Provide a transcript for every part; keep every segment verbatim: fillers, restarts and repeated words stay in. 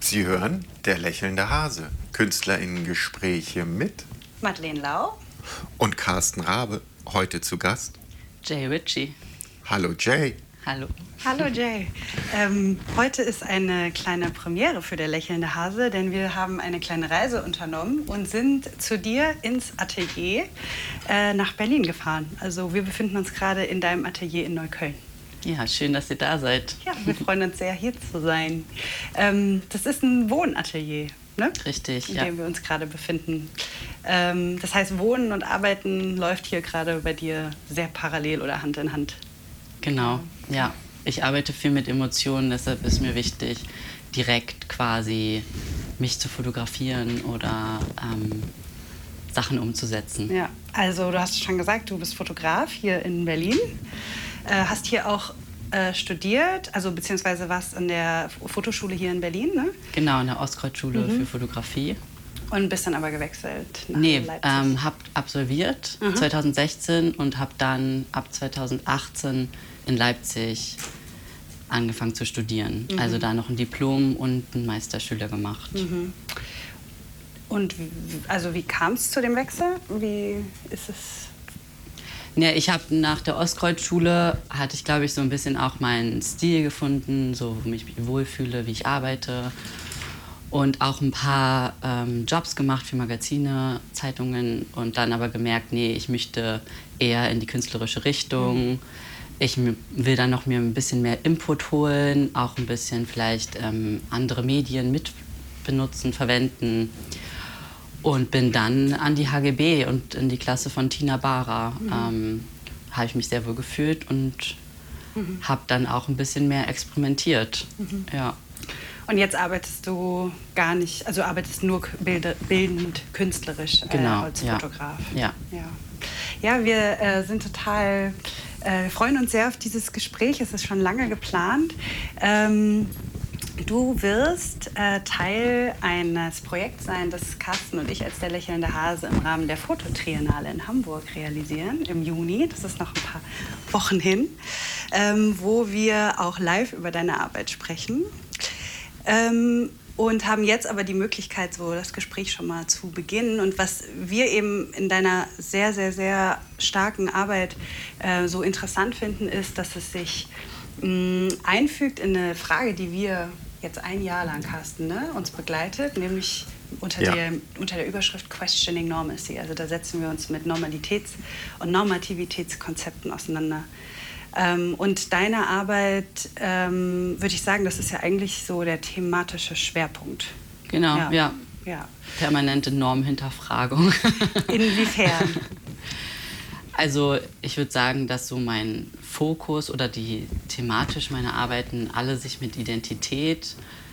Sie hören Der lächelnde Hase, KünstlerInnen-Gespräche mit Madeleine Lau und Carsten Rabe, heute zu Gast Jay Ritchie. Hallo Jay. Hallo. Hallo Jay. Ähm, heute ist eine kleine Premiere für Der lächelnde Hase, denn wir haben eine kleine Reise unternommen und sind zu dir ins Atelier äh, nach Berlin gefahren. Also wir befinden uns gerade in deinem Atelier in Neukölln. Ja, schön, dass ihr da seid. Ja, wir freuen uns sehr, hier zu sein. Ähm, das ist ein Wohnatelier, ne? Richtig, in ja. dem wir uns gerade befinden. Ähm, das heißt, Wohnen und Arbeiten läuft hier gerade bei dir sehr parallel oder Hand in Hand. Genau, ja. Ich arbeite viel mit Emotionen, deshalb ist mir wichtig, direkt quasi mich zu fotografieren oder ähm, Sachen umzusetzen. Ja, also du hast schon gesagt, du bist Fotograf hier in Berlin. Äh, hast hier auch äh, studiert, also beziehungsweise warst in der Fotoschule hier in Berlin, ne? Genau, in der Ostkreuzschule Mhm. für Fotografie. Und bist dann aber gewechselt nach Nee, Leipzig. ähm, habe absolviert Mhm. zwanzig sechzehn und habe dann ab zwanzig achtzehn in Leipzig angefangen zu studieren. Mhm. Also da noch ein Diplom und einen Meisterschüler gemacht. Mhm. Und wie, also wie kam es zu dem Wechsel? Wie ist es? Ja, ich habe nach der Ostkreuzschule, hatte ich glaube ich so ein bisschen auch meinen Stil gefunden, so wo ich mich wohlfühle, wie ich arbeite. Und auch ein paar ähm, Jobs gemacht für Magazine, Zeitungen und dann aber gemerkt, nee, ich möchte eher in die künstlerische Richtung. Mhm. Ich m- will dann noch mir ein bisschen mehr Input holen, auch ein bisschen vielleicht ähm, andere Medien mit benutzen, verwenden. Und bin dann an die H G B und in die Klasse von Tina Bara. Mhm. Ähm, habe ich mich sehr wohl gefühlt und mhm. habe dann auch ein bisschen mehr experimentiert. Mhm. Ja. Und jetzt arbeitest du gar nicht, also arbeitest nur bilde, bildend, künstlerisch äh, Genau, als ja. Fotograf. Ja, ja. Ja, wir äh, sind total, äh, freuen uns sehr auf dieses Gespräch. Es ist schon lange geplant. Ähm, Du wirst äh, Teil eines Projekts sein, das Carsten und ich als der lächelnde Hase im Rahmen der Fototriennale in Hamburg realisieren im Juni. Das ist noch ein paar Wochen hin, ähm, wo wir auch live über deine Arbeit sprechen. Ähm, und haben jetzt aber die Möglichkeit, so das Gespräch schon mal zu beginnen. Und was wir eben in deiner sehr, sehr, sehr starken Arbeit äh, so interessant finden, ist, dass es sich mh, einfügt in eine Frage, die wir jetzt ein Jahr lang, Carsten, ne, uns begleitet, nämlich unter, Ja. der, unter der Überschrift Questioning Normalcy. Also da setzen wir uns mit Normalitäts- und Normativitätskonzepten auseinander. Ähm, und deine Arbeit, ähm, würde ich sagen, das ist ja eigentlich so der thematische Schwerpunkt. genau, Ja. ja. Ja. Permanente Normhinterfragung. Inwiefern? Also ich würde sagen, dass so mein Fokus oder die thematisch meine Arbeiten alle sich mit Identität,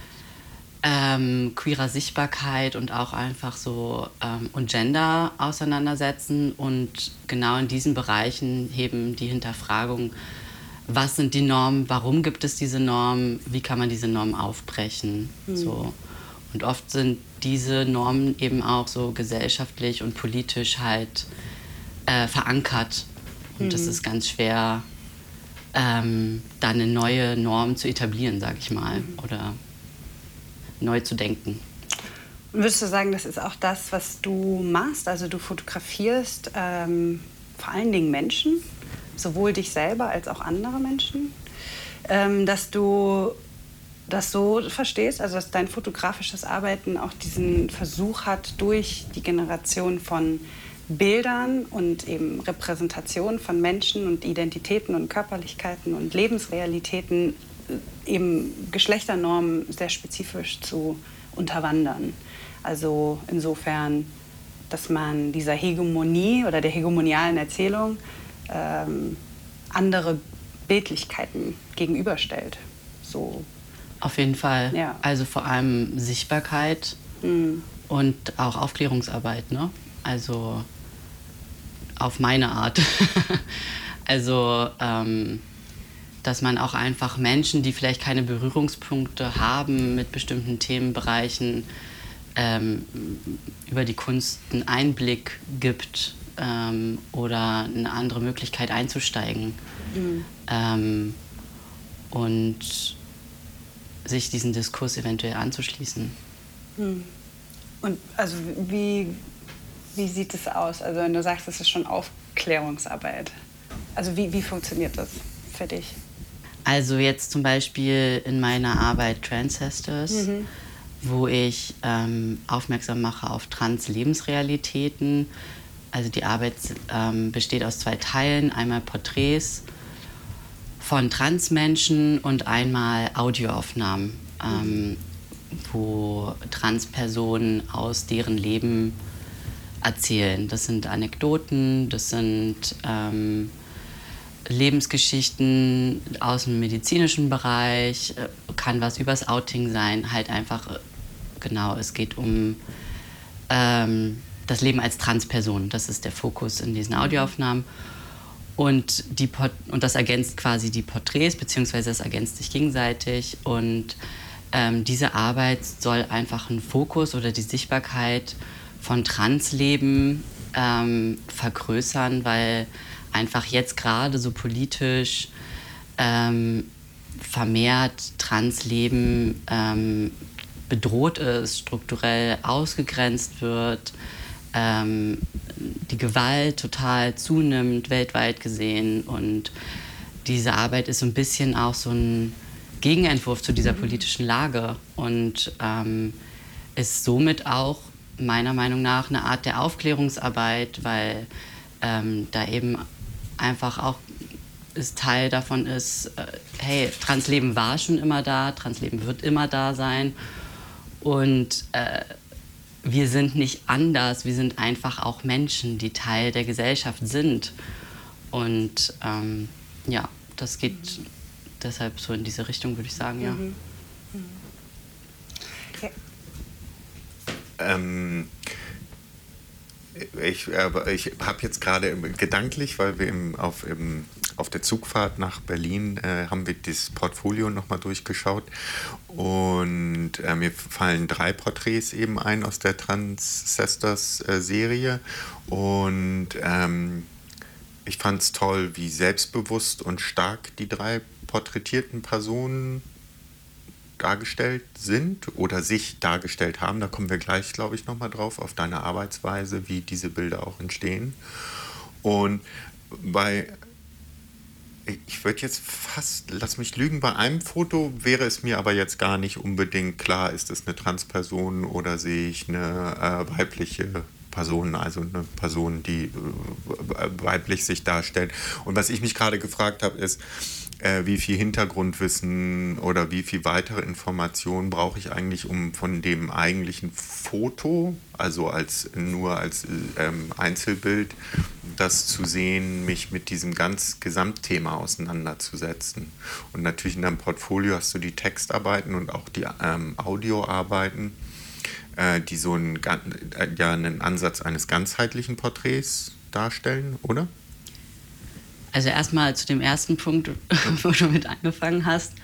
ähm, queerer Sichtbarkeit und auch einfach so ähm, und Gender auseinandersetzen. Und genau in diesen Bereichen heben die Hinterfragung, was sind die Normen, warum gibt es diese Normen, wie kann man diese Normen aufbrechen. Mhm. So. Und oft sind diese Normen eben auch so gesellschaftlich und politisch halt Äh, verankert. Und es mhm. ist ganz schwer, ähm, da eine neue Norm zu etablieren, sage ich mal, mhm. oder neu zu denken. Und würdest du sagen, das ist auch das, was du machst? Also du fotografierst ähm, vor allen Dingen Menschen, sowohl dich selber als auch andere Menschen, ähm, dass du das so verstehst, also dass dein fotografisches Arbeiten auch diesen Versuch hat, durch die Generation von Bildern und eben Repräsentationen von Menschen und Identitäten und Körperlichkeiten und Lebensrealitäten eben Geschlechternormen sehr spezifisch zu unterwandern. Also insofern, dass man dieser Hegemonie oder der hegemonialen Erzählung ähm, andere Bildlichkeiten gegenüberstellt. So. Auf jeden Fall. Ja. Also vor allem Sichtbarkeit mhm. und auch Aufklärungsarbeit, ne? Also auf meine Art. Also, ähm, dass man auch einfach Menschen, die vielleicht keine Berührungspunkte haben mit bestimmten Themenbereichen, ähm, über die Kunst einen Einblick gibt ähm, oder eine andere Möglichkeit einzusteigen. Mhm. Ähm, und sich diesen Diskurs eventuell anzuschließen. Hm. Und also wie, wie sieht es aus? Also wenn du sagst, es ist schon Aufklärungsarbeit. Also wie, wie funktioniert das für dich? Also jetzt zum Beispiel in meiner Arbeit Transcestors, mhm. wo ich ähm, aufmerksam mache auf Trans-Lebensrealitäten. Also die Arbeit ähm, besteht aus zwei Teilen. Einmal Porträts von Transmenschen und einmal Audioaufnahmen, ähm, wo Transpersonen aus deren Leben erzählen. Das sind Anekdoten, das sind ähm, Lebensgeschichten aus dem medizinischen Bereich, kann was übers Outing sein, halt einfach, genau, es geht um ähm, das Leben als Transperson, das ist der Fokus in diesen Audioaufnahmen. Und, die und das ergänzt quasi die Porträts, beziehungsweise das ergänzt sich gegenseitig. Und ähm, diese Arbeit soll einfach einen Fokus oder die Sichtbarkeit von Transleben ähm, vergrößern, weil einfach jetzt gerade so politisch ähm, vermehrt Transleben ähm, bedroht ist, strukturell ausgegrenzt wird, ähm, die Gewalt total zunimmt, weltweit gesehen. Und diese Arbeit ist so ein bisschen auch so ein Gegenentwurf zu dieser politischen Lage und ähm, ist somit auch meiner Meinung nach eine Art der Aufklärungsarbeit, weil ähm, da eben einfach auch ist Teil davon ist, äh, hey, Transleben war schon immer da, Transleben wird immer da sein und äh, wir sind nicht anders, wir sind einfach auch Menschen, die Teil der Gesellschaft sind. Und ähm, ja, das geht deshalb so in diese Richtung, würde ich sagen, ja. Mhm. Mhm. Okay. Ähm, ich äh, ich habe jetzt gerade gedanklich, weil wir im, auf, im, auf der Zugfahrt nach Berlin äh, haben wir das Portfolio nochmal durchgeschaut und äh, mir fallen drei Porträts eben ein aus der Transcestors-Serie und ähm, ich fand es toll, wie selbstbewusst und stark die drei porträtierten Personen dargestellt sind oder sich dargestellt haben. Da kommen wir gleich, glaube ich, nochmal drauf, auf deine Arbeitsweise, wie diese Bilder auch entstehen. Und bei, ich würde jetzt fast, lass mich lügen, bei einem Foto wäre es mir aber jetzt gar nicht unbedingt klar, ist es eine Transperson oder sehe ich eine äh, weibliche Person, also eine Person, die äh, weiblich sich darstellt. Und was ich mich gerade gefragt habe, ist, äh, wie viel Hintergrundwissen oder wie viel weitere Informationen brauche ich eigentlich, um von dem eigentlichen Foto, also als nur als ähm, Einzelbild, das zu sehen, mich mit diesem ganz Gesamtthema auseinanderzusetzen. Und natürlich in deinem Portfolio hast du die Textarbeiten und auch die ähm, Audioarbeiten, äh, die so einen, äh, ja, einen Ansatz eines ganzheitlichen Porträts darstellen, oder? Also erstmal zu dem ersten Punkt, wo du mit angefangen hast.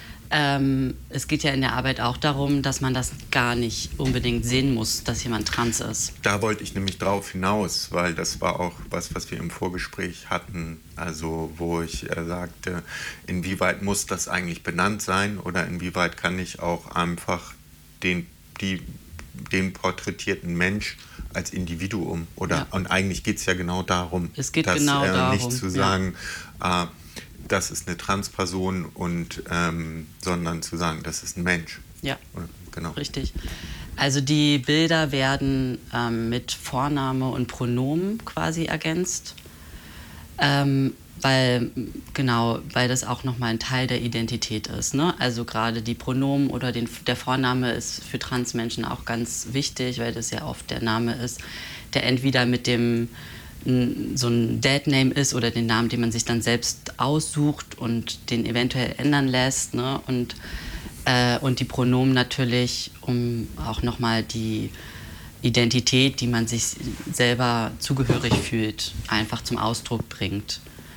Ähm, es geht ja in der Arbeit auch darum, dass man das gar nicht unbedingt sehen muss, dass jemand trans ist. Da wollte ich nämlich drauf hinaus, weil das war auch was, was wir im Vorgespräch hatten, also wo ich äh, sagte, inwieweit muss das eigentlich benannt sein oder inwieweit kann ich auch einfach den, die, den porträtierten Mensch als Individuum oder ja. Und eigentlich geht es ja genau darum, es geht dass, genau äh, darum, nicht zu sagen, ja. äh, das ist eine Transperson und ähm, sondern zu sagen, das ist ein Mensch. Ja, genau. Richtig. Also die Bilder werden ähm, mit Vorname und Pronomen quasi ergänzt, ähm, weil genau, weil das auch nochmal ein Teil der Identität ist. Ne? Also gerade die Pronomen oder den, der Vorname ist für Transmenschen auch ganz wichtig, weil das ja oft der Name ist, der entweder mit dem so ein Dead-Name ist oder den Namen, den man sich dann selbst aussucht und den eventuell ändern lässt. Ne? Und, äh, und die Pronomen natürlich, um auch nochmal die Identität, die man sich selber zugehörig fühlt, einfach zum Ausdruck bringt.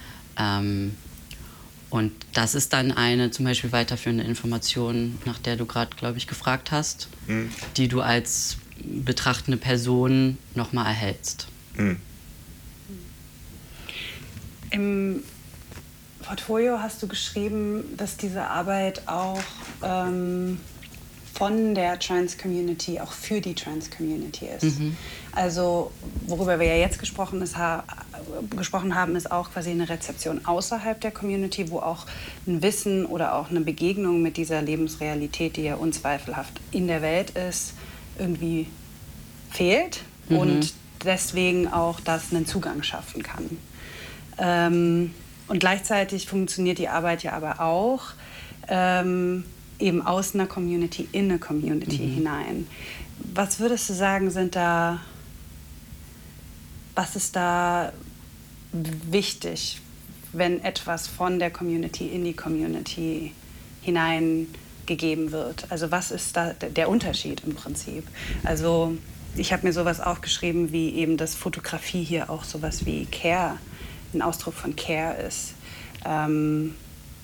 Ähm, und das ist dann eine zum Beispiel weiterführende Information, nach der du gerade, glaube ich, gefragt hast, mhm. die du als betrachtende Person nochmal erhältst. Mhm. Im Portfolio hast du geschrieben, dass diese Arbeit auch ähm, von der Trans-Community, auch für die Trans-Community ist. Mhm. Also worüber wir ja jetzt gesprochen, ist, ha, gesprochen haben, ist auch quasi eine Rezeption außerhalb der Community, wo auch ein Wissen oder auch eine Begegnung mit dieser Lebensrealität, die ja unzweifelhaft in der Welt ist, irgendwie fehlt mhm. und deswegen auch das einen Zugang schaffen kann. Ähm, und gleichzeitig funktioniert die Arbeit ja aber auch ähm, eben aus einer Community in eine Community mhm. hinein. Was würdest du sagen, sind da, was ist da wichtig, wenn etwas von der Community in die Community hineingegeben wird? Also was ist da der Unterschied im Prinzip? Also ich habe mir sowas aufgeschrieben, wie eben, dass Fotografie hier auch sowas wie Care, ein Ausdruck von Care ist. Ähm,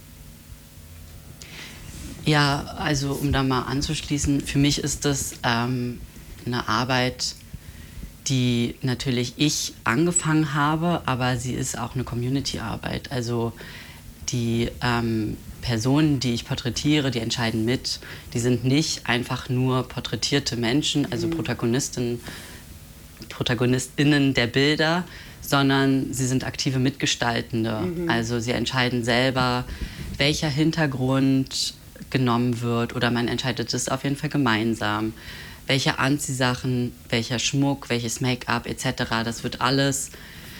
Ja, also um da mal anzuschließen, für mich ist das ähm, eine Arbeit, die natürlich ich angefangen habe, aber sie ist auch eine Community-Arbeit. Also die ähm, Personen, die ich porträtiere, die entscheiden mit. Die sind nicht einfach nur porträtierte Menschen, also mhm. Protagonisten, ProtagonistInnen der Bilder, sondern sie sind aktive Mitgestaltende. Mhm. Also sie entscheiden selber, welcher Hintergrund genommen wird oder man entscheidet es auf jeden Fall gemeinsam. Welche Anziehsachen, welcher Schmuck, welches Make-up et cetera. Das wird alles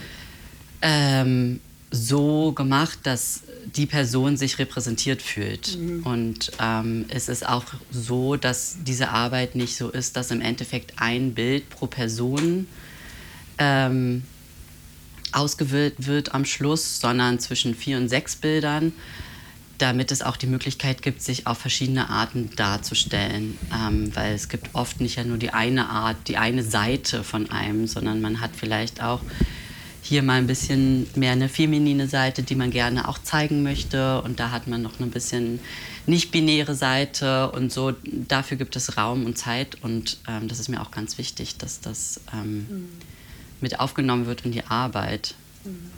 ähm, so gemacht, dass die Person sich repräsentiert fühlt. Mhm. Und ähm, es ist auch so, dass diese Arbeit nicht so ist, dass im Endeffekt ein Bild pro Person ähm, ausgewählt wird am Schluss, sondern zwischen vier und sechs Bildern, damit es auch die Möglichkeit gibt, sich auf verschiedene Arten darzustellen. Ähm, weil es gibt oft nicht ja nur die eine Art, die eine Seite von einem, sondern man hat vielleicht auch hier mal ein bisschen mehr eine feminine Seite, die man gerne auch zeigen möchte. Und da hat man noch ein bisschen nicht-binäre Seite und so. Dafür gibt es Raum und Zeit. Und ähm, das ist mir auch ganz wichtig, dass das ähm, mhm. mit aufgenommen wird in die Arbeit. Mhm.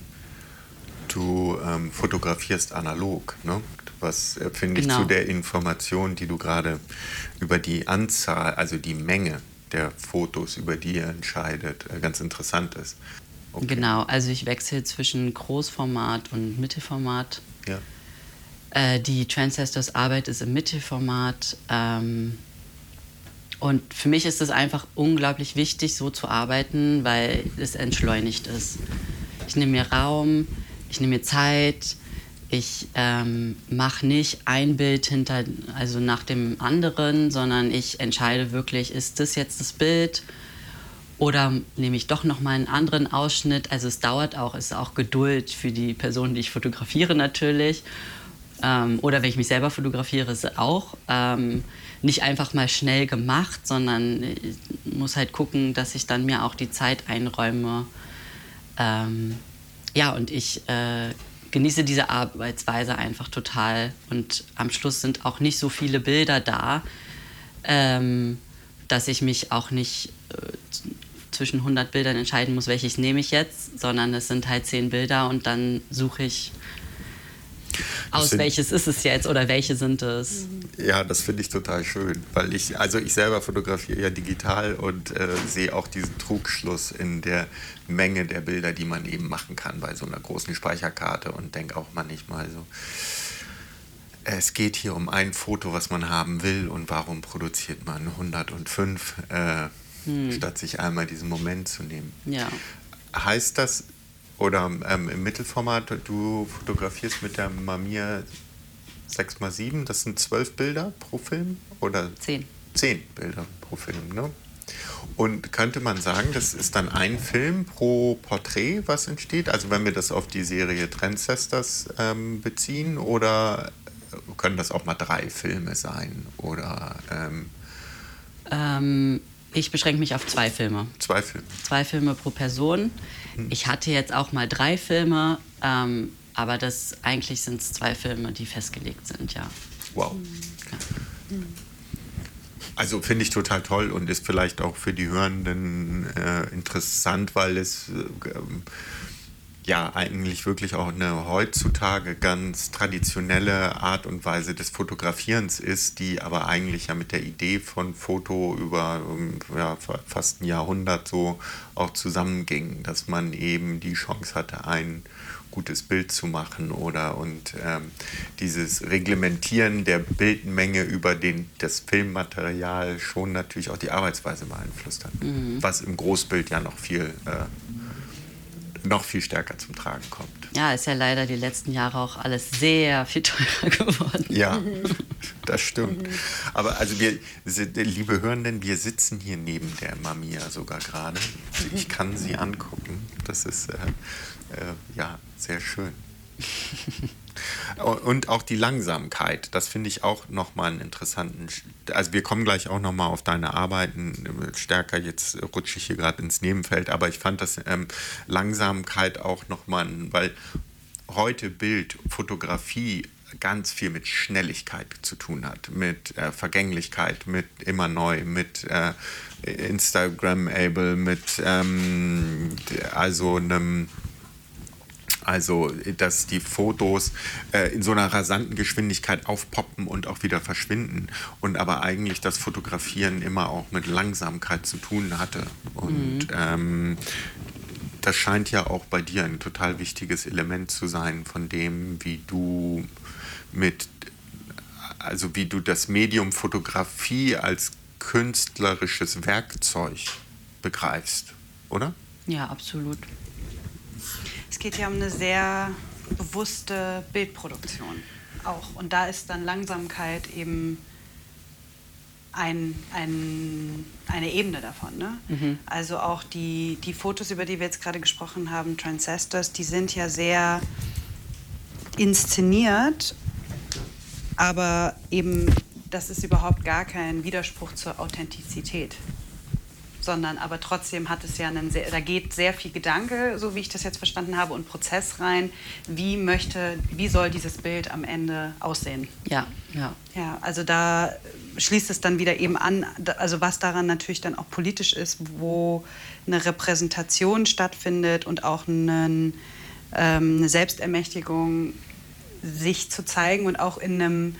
Du ähm, fotografierst analog, ne? Was äh, finde ich Genau. zu der Information, die du gerade über die Anzahl, also die Menge der Fotos, über die ihr entscheidet, äh, ganz interessant ist. Okay. Genau, also ich wechsle zwischen Großformat und Mittelformat. Ja. Äh, die Transcestors Arbeit ist im Mittelformat. Ähm, und für mich ist es einfach unglaublich wichtig, so zu arbeiten, weil es entschleunigt ist. Ich nehme mir Raum, ich nehme mir Zeit, ich ähm, mache nicht ein Bild hinter, also nach dem anderen, sondern ich entscheide wirklich, ist das jetzt das Bild oder nehme ich doch noch mal einen anderen Ausschnitt. Also es dauert auch, es ist auch Geduld für die Person, die ich fotografiere natürlich. Ähm, oder wenn ich mich selber fotografiere, ist es auch ähm, nicht einfach mal schnell gemacht, sondern ich muss halt gucken, dass ich dann mir auch die Zeit einräume. Ähm, Ja, und ich äh, genieße diese Arbeitsweise einfach total. Und am Schluss sind auch nicht so viele Bilder da, ähm, dass ich mich auch nicht äh, zwischen hundert Bildern entscheiden muss, welches nehme ich jetzt, sondern es sind halt zehn Bilder und dann suche ich aus, sind, welches ist es jetzt oder welche sind es. Ja, das finde ich total schön, weil ich, also ich selber fotografiere ja digital und äh, sehe auch diesen Trugschluss in der Menge der Bilder, die man eben machen kann bei so einer großen Speicherkarte und denke auch manchmal so, es geht hier um ein Foto, was man haben will und warum produziert man hundertfünf, äh, hm. statt sich einmal diesen Moment zu nehmen. Ja. Heißt das, oder ähm, im Mittelformat, du fotografierst mit der Mamiya sechs mal sieben, das sind zwölf Bilder pro Film? Oder zehn. zehn Bilder pro Film, ne? Und könnte man sagen, das ist dann ein Film pro Porträt, was entsteht? Also wenn wir das auf die Serie Transcestors ähm, beziehen, oder können das auch mal drei Filme sein? Oder, ähm ähm, ich beschränke mich auf zwei Filme. Zwei Filme. Zwei Filme pro Person. Hm. Ich hatte jetzt auch mal drei Filme, ähm, aber das, eigentlich sind es zwei Filme, die festgelegt sind, ja. Wow. Ja. Also finde ich total toll und ist vielleicht auch für die Hörenden äh, interessant, weil es äh, ja eigentlich wirklich auch eine heutzutage ganz traditionelle Art und Weise des Fotografierens ist, die aber eigentlich ja mit der Idee von Foto über ja, fast ein Jahrhundert so auch zusammenging, dass man eben die Chance hatte, ein gutes Bild zu machen oder und ähm, dieses Reglementieren der Bildmenge über den, das Filmmaterial schon natürlich auch die Arbeitsweise beeinflusst hat, mhm. was im Großbild ja noch viel äh, noch viel stärker zum Tragen kommt. Ja, ist ja leider die letzten Jahre auch alles sehr viel teurer geworden. Ja, das stimmt. Aber also wir, liebe Hörenden, wir sitzen hier neben der Mamiya sogar gerade. Ich kann sie angucken. Das ist äh, äh, ja sehr schön. Und auch die Langsamkeit, das finde ich auch nochmal einen interessanten, also wir kommen gleich auch nochmal auf deine Arbeiten stärker, jetzt rutsche ich hier gerade ins Nebenfeld, aber ich fand das ähm, Langsamkeit auch nochmal, weil heute Bild, Fotografie ganz viel mit Schnelligkeit zu tun hat, mit äh, Vergänglichkeit, mit immer neu, mit äh, Instagram-able, mit ähm, also einem Also, dass die Fotos äh, in so einer rasanten Geschwindigkeit aufpoppen und auch wieder verschwinden. Und aber eigentlich das Fotografieren immer auch mit Langsamkeit zu tun hatte. Und mhm. ähm, das scheint ja auch bei dir ein total wichtiges Element zu sein, von dem, wie du mit, also wie du das Medium Fotografie als künstlerisches Werkzeug begreifst, oder? Ja, absolut. Es geht ja um eine sehr bewusste Bildproduktion auch. Und da ist dann Langsamkeit eben ein, ein, eine Ebene davon. Ne? Mhm. Also auch die, die Fotos, über die wir jetzt gerade gesprochen haben, Transcestors, die sind ja sehr inszeniert, aber eben, das ist überhaupt gar kein Widerspruch zur Authentizität. Sondern aber trotzdem hat es ja einen sehr, da geht sehr viel Gedanke, so wie ich das jetzt verstanden habe, und Prozess rein. Wie möchte, wie soll dieses Bild am Ende aussehen? Ja, ja. Ja, also da schließt es dann wieder eben an, also was daran natürlich dann auch politisch ist, wo eine Repräsentation stattfindet und auch einen, ähm, eine Selbstermächtigung, sich zu zeigen und auch in einem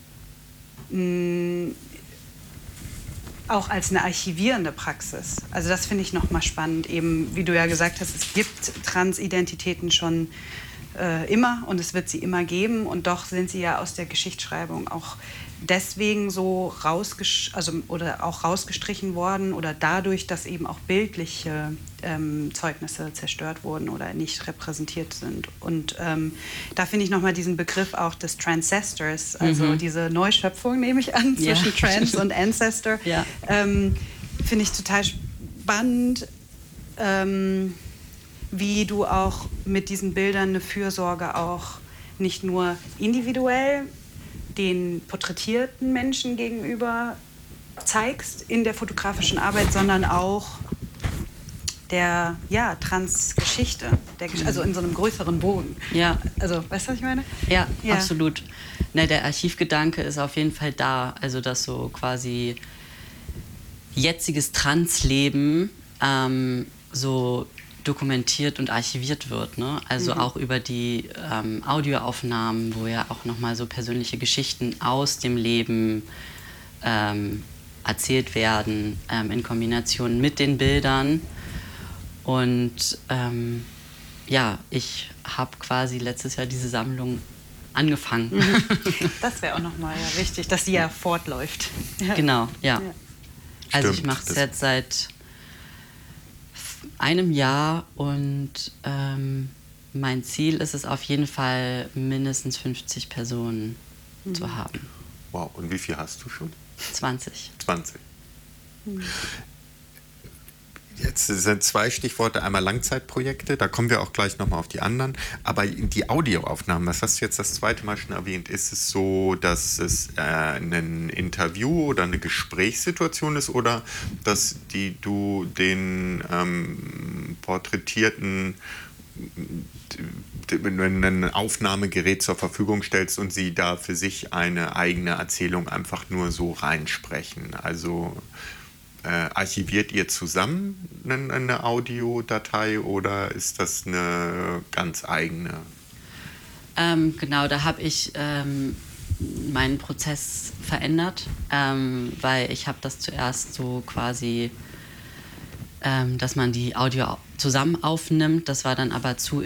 mh, auch als eine archivierende Praxis. Also das finde ich nochmal spannend, eben wie du ja gesagt hast, es gibt Transidentitäten schon äh, immer und es wird sie immer geben und doch sind sie ja aus der Geschichtsschreibung auch deswegen so rausgesch- also, oder auch rausgestrichen worden oder dadurch, dass eben auch bildliche ähm, Zeugnisse zerstört wurden oder nicht repräsentiert sind. Und ähm, da finde ich nochmal diesen Begriff auch des Transcestors, also mhm. diese Neuschöpfung, nehme ich an, zwischen ja. Trans und Ancestor, ja. ähm, finde ich total spannend, ähm, wie du auch mit diesen Bildern eine Fürsorge auch nicht nur individuell den porträtierten Menschen gegenüber zeigst in der fotografischen Arbeit, sondern auch der ja, Trans-Geschichte, der, also in so einem größeren Bogen. Ja. Also, weißt du, was ich meine? Ja, ja. Absolut. Ne, der Archivgedanke ist auf jeden Fall da, also dass so quasi jetziges Transleben ähm, so dokumentiert und archiviert wird, ne? Also mhm. auch über die ähm, Audioaufnahmen, wo ja auch nochmal so persönliche Geschichten aus dem Leben ähm, erzählt werden, ähm, in Kombination mit den Bildern. Und ähm, ja, ich habe quasi letztes Jahr diese Sammlung angefangen. Mhm. Das wäre auch nochmal ja, wichtig, dass sie ja fortläuft. Ja. Genau, ja. ja. Also Stimmt, ich mache es jetzt seit einem Jahr und ähm, mein Ziel ist es auf jeden Fall, mindestens fünfzig Personen mhm. zu haben. Wow, und wie viel hast du schon? zwanzig. zwanzig. Mhm. Jetzt sind zwei Stichworte, einmal Langzeitprojekte, da kommen wir auch gleich nochmal auf die anderen, aber die Audioaufnahmen, das hast du jetzt das zweite Mal schon erwähnt, ist es so, dass es äh, ein Interview oder eine Gesprächssituation ist oder dass die, du den ähm, Porträtierten ein Aufnahmegerät zur Verfügung stellst und sie da für sich eine eigene Erzählung einfach nur so reinsprechen, also äh, archiviert ihr zusammen eine, eine Audiodatei oder ist das eine ganz eigene? Ähm, genau, da habe ich ähm, meinen Prozess verändert, ähm, weil ich habe das zuerst so quasi, ähm, dass man die Audio zusammen aufnimmt. Das war dann aber zu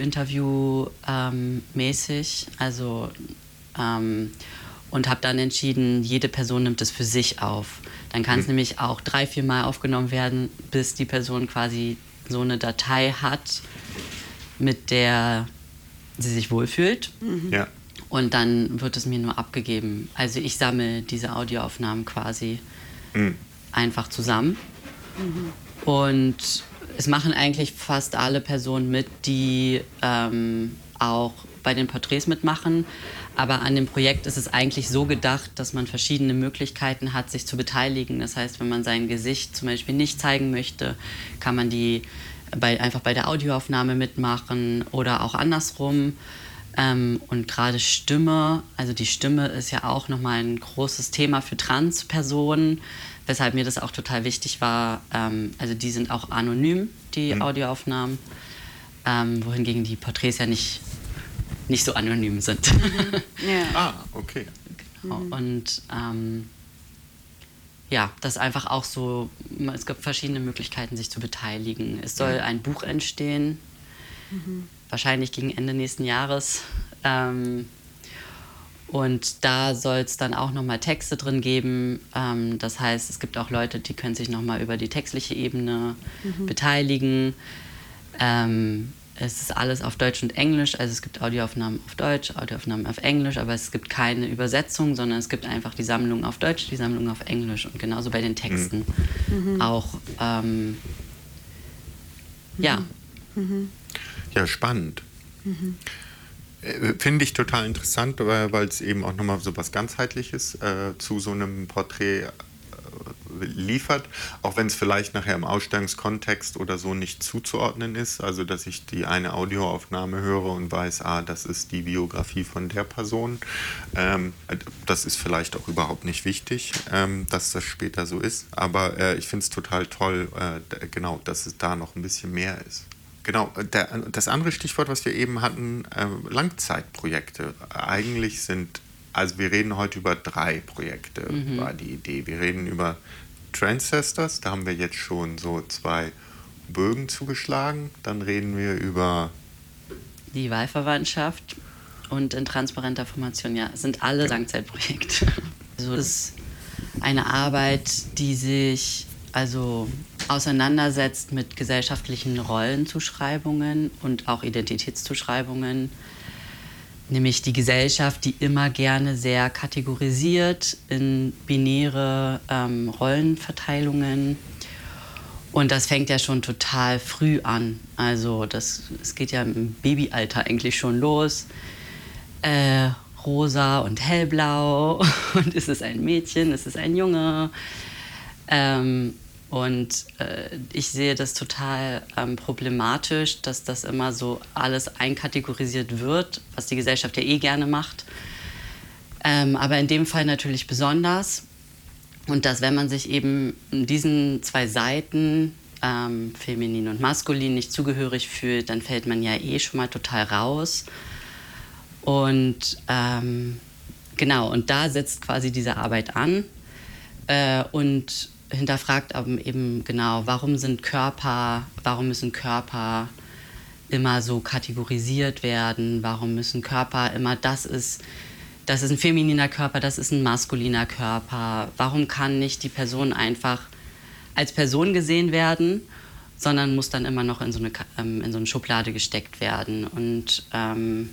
interviewmäßig, ähm, also ähm, und habe dann entschieden, jede Person nimmt es für sich auf. Dann kann es mhm. nämlich auch drei, vier Mal aufgenommen werden, bis die Person quasi so eine Datei hat, mit der sie sich wohlfühlt. Mhm. Ja. Und dann wird es mir nur abgegeben. Also ich sammle diese Audioaufnahmen quasi mhm. einfach zusammen. Mhm. Und es machen eigentlich fast alle Personen mit, die ähm, auch bei den Porträts mitmachen. Aber an dem Projekt ist es eigentlich so gedacht, dass man verschiedene Möglichkeiten hat, sich zu beteiligen. Das heißt, wenn man sein Gesicht zum Beispiel nicht zeigen möchte, kann man die bei, einfach bei der Audioaufnahme mitmachen oder auch andersrum. Ähm, und gerade Stimme, also die Stimme ist ja auch nochmal ein großes Thema für Transpersonen, weshalb mir das auch total wichtig war. Ähm, also die sind auch anonym, die mhm. Audioaufnahmen, ähm, wohingegen die Porträts ja nicht nicht so anonym sind. Ja. Ah, okay. Genau. Mhm. Und ähm, ja, das ist einfach auch so, es gibt verschiedene Möglichkeiten, sich zu beteiligen. Es soll ein Buch entstehen, mhm. wahrscheinlich gegen Ende nächsten Jahres. Ähm, und da soll es dann auch nochmal Texte drin geben. Ähm, das heißt, es gibt auch Leute, die können sich nochmal über die textliche Ebene mhm. beteiligen. Ähm, Es ist alles auf Deutsch und Englisch, also es gibt Audioaufnahmen auf Deutsch, Audioaufnahmen auf Englisch, aber es gibt keine Übersetzung, sondern es gibt einfach die Sammlung auf Deutsch, die Sammlung auf Englisch und genauso bei den Texten mhm. auch. Ähm, ja. Mhm. Ja, spannend. Mhm. Finde ich total interessant, weil es eben auch nochmal so was Ganzheitliches äh, zu so einem Porträt liefert, auch wenn es vielleicht nachher im Ausstellungskontext oder so nicht zuzuordnen ist, also dass ich die eine Audioaufnahme höre und weiß, ah, das ist die Biografie von der Person. Ähm, das ist vielleicht auch überhaupt nicht wichtig, ähm, dass das später so ist, aber äh, ich finde es total toll, äh, genau, dass es da noch ein bisschen mehr ist. Genau, der, das andere Stichwort, was wir eben hatten, äh, Langzeitprojekte. Eigentlich sind Also wir reden heute über drei Projekte, mhm. war die Idee. Wir reden über Transcestors, da haben wir jetzt schon so zwei Bögen zugeschlagen. Dann reden wir über die Wahlverwandtschaft und in transparenter Formation, ja, sind alle Langzeitprojekte. Also es ist eine Arbeit, die sich also auseinandersetzt mit gesellschaftlichen Rollenzuschreibungen und auch Identitätszuschreibungen. Nämlich die Gesellschaft, die immer gerne sehr kategorisiert in binäre ähm, Rollenverteilungen. Und das fängt ja schon total früh an. Also das, es geht ja im Babyalter eigentlich schon los. Äh, rosa und hellblau. Und ist es ein Mädchen, ist es ein Junge? Ähm, Und äh, ich sehe das total ähm, problematisch, dass das immer so alles einkategorisiert wird, was die Gesellschaft ja eh gerne macht. Ähm, aber in dem Fall natürlich besonders. Und dass, wenn man sich eben diesen zwei Seiten, ähm, feminin und maskulin, nicht zugehörig fühlt, dann fällt man ja eh schon mal total raus. Und ähm, genau, und da setzt quasi diese Arbeit an. Äh, und hinterfragt aber eben genau, warum sind Körper, warum müssen Körper immer so kategorisiert werden, warum müssen Körper immer, das ist, das ist ein femininer Körper, das ist ein maskuliner Körper, warum kann nicht die Person einfach als Person gesehen werden, sondern muss dann immer noch in so eine, ähm, in so eine Schublade gesteckt werden. Und ähm,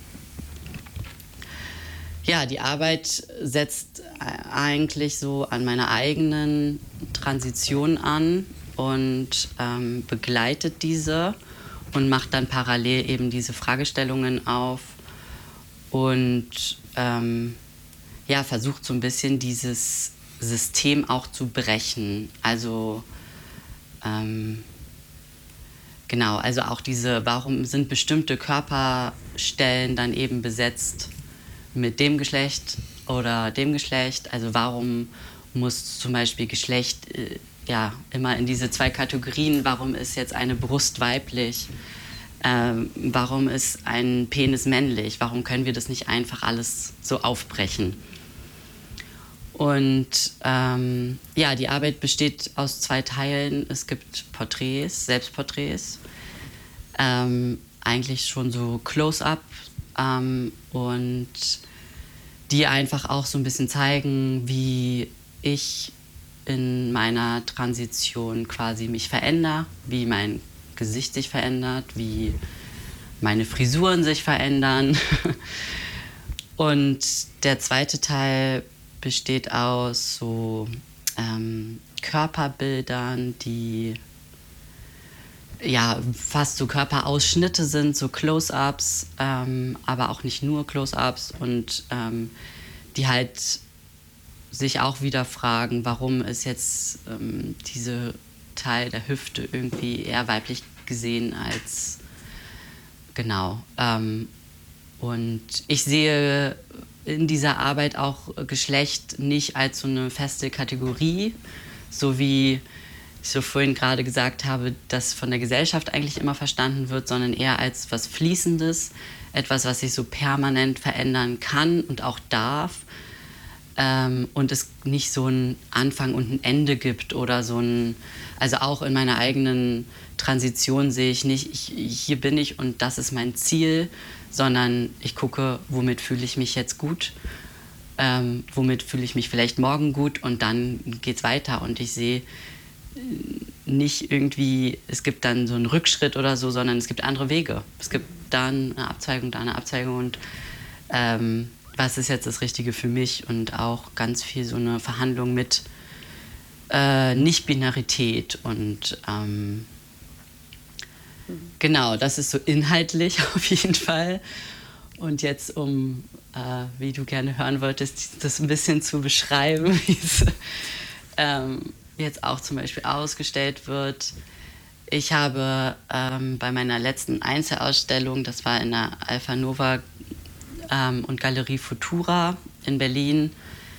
ja, die Arbeit setzt eigentlich so an meiner eigenen Transition an und ähm, begleitet diese und macht dann parallel eben diese Fragestellungen auf und ähm, ja, versucht so ein bisschen dieses System auch zu brechen. Also ähm, genau, also auch diese, warum sind bestimmte Körperstellen dann eben besetzt mit dem Geschlecht oder dem Geschlecht? Also warum muss zum Beispiel Geschlecht äh, ja immer in diese zwei Kategorien, warum ist jetzt eine Brust weiblich, ähm, warum ist ein Penis männlich, warum können wir das nicht einfach alles so aufbrechen. Und ähm, ja, die Arbeit besteht aus zwei Teilen. Es gibt Porträts, Selbstporträts, ähm, eigentlich schon so Close-up ähm, und die einfach auch so ein bisschen zeigen, wie ich in meiner Transition quasi mich verändere, wie mein Gesicht sich verändert, wie meine Frisuren sich verändern. Und der zweite Teil besteht aus so ähm, Körperbildern, die ja fast so Körperausschnitte sind, so Close-ups, ähm, aber auch nicht nur Close-ups und ähm, die halt sich auch wieder fragen, warum ist jetzt ähm, dieser Teil der Hüfte irgendwie eher weiblich gesehen als genau. Ähm, und ich sehe in dieser Arbeit auch Geschlecht nicht als so eine feste Kategorie, so wie ich so vorhin gerade gesagt habe, das von der Gesellschaft eigentlich immer verstanden wird, sondern eher als was Fließendes, etwas, was sich so permanent verändern kann und auch darf. Ähm, und es nicht so einen Anfang und ein Ende gibt oder so ein, also auch in meiner eigenen Transition sehe ich nicht, ich, hier bin ich und das ist mein Ziel, sondern ich gucke, womit fühle ich mich jetzt gut, ähm, womit fühle ich mich vielleicht morgen gut und dann geht's weiter und ich sehe nicht irgendwie, es gibt dann so einen Rückschritt oder so, sondern es gibt andere Wege. Es gibt da eine Abzweigung, da eine Abzweigung und ähm, was ist jetzt das Richtige für mich und auch ganz viel so eine Verhandlung mit äh, Nicht-Binarität und ähm, genau, das ist so inhaltlich auf jeden Fall. Und jetzt, um, äh, wie du gerne hören wolltest, das ein bisschen zu beschreiben, wie es ähm, jetzt auch zum Beispiel ausgestellt wird. Ich habe ähm, bei meiner letzten Einzelausstellung, das war in der Alpha Nova ähm, und Galerie Futura in Berlin,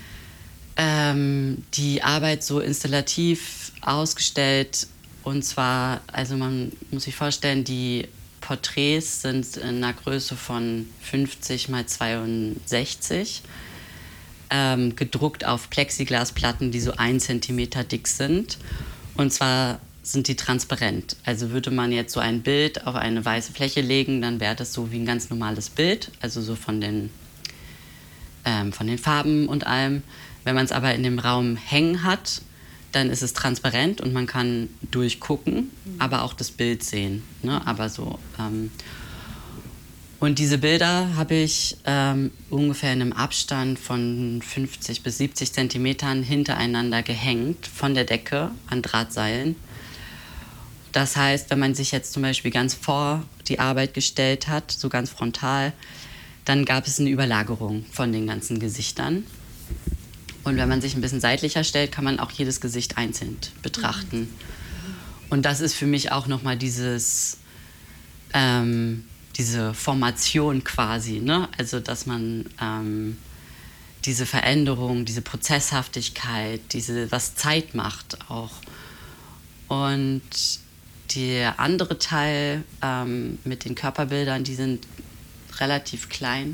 ähm, die Arbeit so installativ ausgestellt. Und zwar, also man muss sich vorstellen, die Porträts sind in einer Größe von fünfzig mal zweiundsechzig, ähm, gedruckt auf Plexiglasplatten, die so ein Zentimeter dick sind. Und zwar sind die transparent. Also würde man jetzt so ein Bild auf eine weiße Fläche legen, dann wäre das so wie ein ganz normales Bild, also so von den, ähm, von den Farben und allem. Wenn man es aber in dem Raum hängen hat, dann ist es transparent und man kann durchgucken, aber auch das Bild sehen. Ne? Aber so, ähm und diese Bilder habe ich ähm, ungefähr in einem Abstand von fünfzig bis siebzig Zentimetern hintereinander gehängt von der Decke an Drahtseilen. Das heißt, wenn man sich jetzt zum Beispiel ganz vor die Arbeit gestellt hat, so ganz frontal, dann gab es eine Überlagerung von den ganzen Gesichtern. Und wenn man sich ein bisschen seitlicher stellt, kann man auch jedes Gesicht einzeln betrachten. Und das ist für mich auch nochmal dieses, ähm, diese Formation quasi, ne? Also dass man ähm, diese Veränderung, diese Prozesshaftigkeit, diese, was Zeit macht auch. Und der andere Teil ähm, mit den Körperbildern, die sind relativ klein.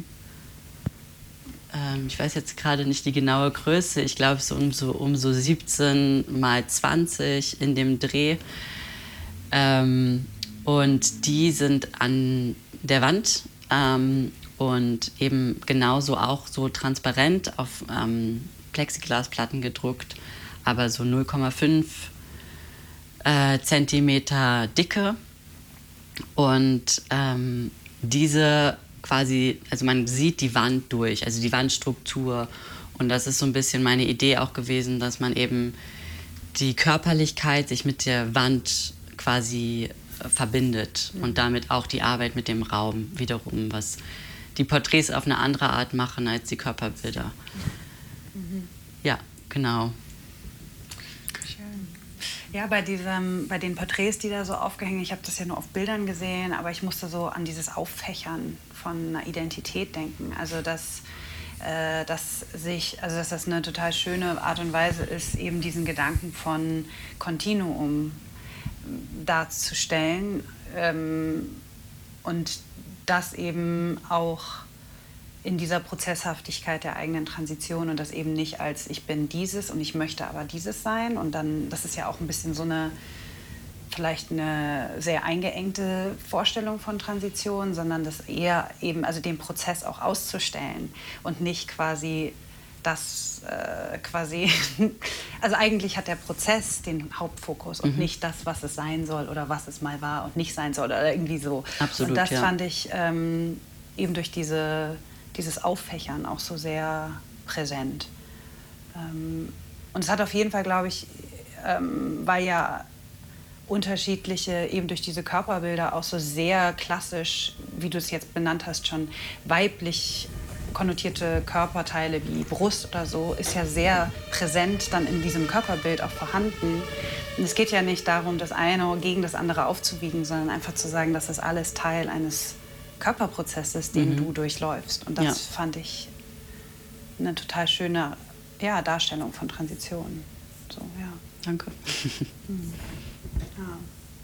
Ich weiß jetzt gerade nicht die genaue Größe, ich glaube so um so, um so siebzehn mal zwanzig in dem Dreh. Ähm, und die sind an der Wand ähm, und eben genauso auch so transparent auf ähm, Plexiglasplatten gedruckt, aber so null Komma fünf äh, Zentimeter Dicke. Und ähm, diese quasi, also man sieht die Wand durch, also die Wandstruktur. Und das ist so ein bisschen meine Idee auch gewesen, dass man eben die Körperlichkeit sich mit der Wand quasi äh, verbindet und damit auch die Arbeit mit dem Raum wiederum, was die Porträts auf eine andere Art machen als die Körperbilder. Mhm. Ja, genau. Ja, bei, diesem, bei den Porträts, die da so aufgehängt, ich habe das ja nur auf Bildern gesehen, aber ich musste so an dieses Auffächern von einer Identität denken. Also dass äh, dass sich, also dass das eine total schöne Art und Weise ist, eben diesen Gedanken von Kontinuum darzustellen ähm, und das eben auch in dieser Prozesshaftigkeit der eigenen Transition und das eben nicht als ich bin dieses und ich möchte aber dieses sein und dann, das ist ja auch ein bisschen so eine, vielleicht eine sehr eingeengte Vorstellung von Transition, sondern das eher eben, also den Prozess auch auszustellen und nicht quasi das äh, quasi, also eigentlich hat der Prozess den Hauptfokus und mhm. nicht das, was es sein soll oder was es mal war und nicht sein soll oder irgendwie so. Absolut, und das ja. fand ich ähm, eben durch diese, dieses Auffächern auch so sehr präsent. Ähm, und es hat auf jeden Fall, glaube ich, ähm, weil ja unterschiedliche, eben durch diese Körperbilder auch so sehr klassisch, wie du es jetzt benannt hast, schon weiblich konnotierte Körperteile wie Brust oder so, ist ja sehr präsent dann in diesem Körperbild auch vorhanden. Und es geht ja nicht darum, das eine gegen das andere aufzuwiegen, sondern einfach zu sagen, das ist alles Teil eines Körperprozesses, den mhm. du durchläufst. Und das ja. fand ich eine total schöne ja, Darstellung von Transition. So, ja. Danke. Mhm. Ja.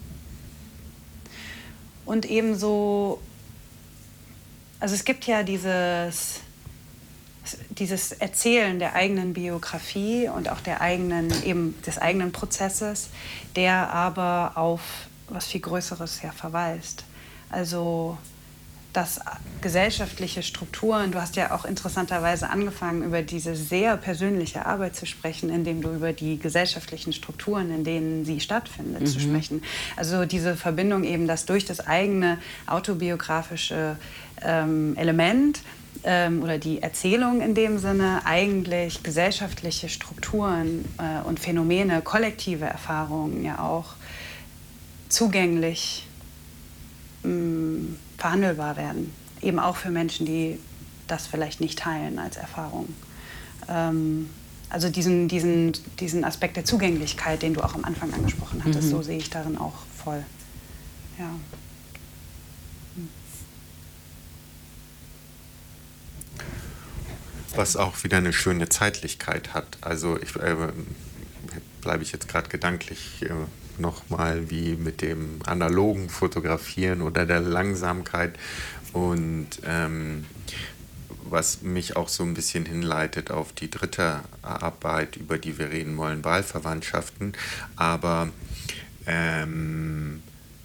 Und ebenso, also es gibt ja dieses, dieses Erzählen der eigenen Biografie und auch der eigenen, eben des eigenen Prozesses, der aber auf was viel Größeres ja verweist. Also dass gesellschaftliche Strukturen, du hast ja auch interessanterweise angefangen, über diese sehr persönliche Arbeit zu sprechen, indem du über die gesellschaftlichen Strukturen, in denen sie stattfindet, mhm. zu sprechen. Also diese Verbindung eben, dass durch das eigene autobiografische ähm, Element ähm, oder die Erzählung in dem Sinne eigentlich gesellschaftliche Strukturen äh, und Phänomene, kollektive Erfahrungen ja auch zugänglich mh, verhandelbar werden. Eben auch für Menschen, die das vielleicht nicht teilen als Erfahrung. Ähm, also diesen, diesen, diesen Aspekt der Zugänglichkeit, den du auch am Anfang angesprochen hattest, mhm. so sehe ich darin auch voll. Ja. Was auch wieder eine schöne Zeitlichkeit hat. Also ich äh, bleibe ich jetzt gerade gedanklich äh, nochmal wie mit dem analogen Fotografieren oder der Langsamkeit und ähm, was mich auch so ein bisschen hinleitet auf die dritte Arbeit, über die wir reden wollen, Wahlverwandtschaften, aber ähm,